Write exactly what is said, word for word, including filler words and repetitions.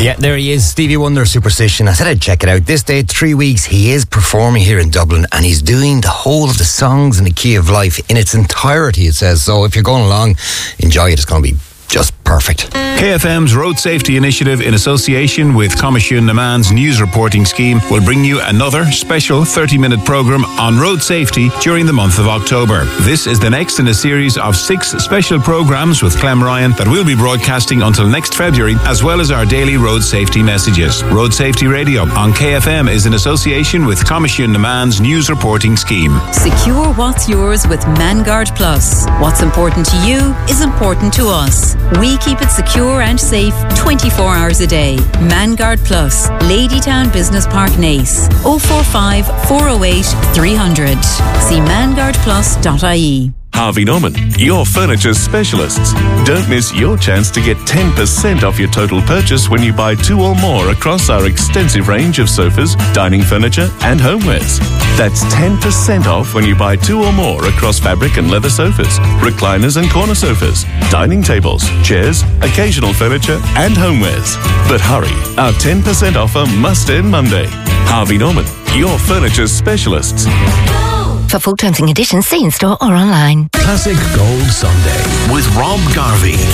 Yeah, there he is, Stevie Wonder, Superstition. I said I'd check it out. This day, three weeks, he is performing here in Dublin, and he's doing the whole of the songs in the Key of Life in its entirety, it says. So if you're going along, enjoy it. It's going to be just perfect. K F M's Road Safety Initiative, in association with Comisiún na Meán's news reporting scheme, will bring you another special thirty-minute programme on road safety during the month of October. This is the next in a series of six special programmes with Clem Ryan that will be broadcasting until next February, as well as our daily road safety messages. Road Safety Radio on K F M is in association with Comisiún na Meán's news reporting scheme. Secure what's yours with ManGuard Plus. What's important to you is important to us. We keep it secure and safe twenty-four hours a day. ManGuard Plus, Ladytown Business Park, Naas. oh four five, four oh eight, three hundred. See manguard plus dot I E. Harvey Norman, your furniture specialists. Don't miss your chance to get ten percent off your total purchase when you buy two or more across our extensive range of sofas, dining furniture and homewares. That's ten percent off when you buy two or more across fabric and leather sofas, recliners and corner sofas, dining tables, chairs, occasional furniture and homewares. But hurry, our ten percent offer must end Monday. Harvey Norman, your furniture specialists. For full terms and conditions, see in store or online. Classic Gold Sunday with Rob Garvey.